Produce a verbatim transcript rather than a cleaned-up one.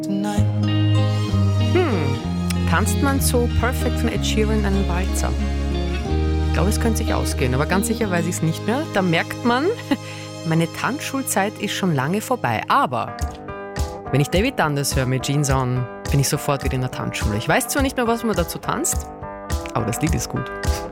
Hm, tanzt man so Perfect von Ed Sheeran einen Walzer? Ich glaube, es könnte sich ausgehen, aber ganz sicher weiß ich es nicht mehr. Da merkt man, meine Tanzschulzeit ist schon lange vorbei. Aber wenn ich David Dundas höre mit Jeans on, bin ich sofort wieder in der Tanzschule. Ich weiß zwar nicht mehr, was man dazu tanzt, aber das Lied ist gut.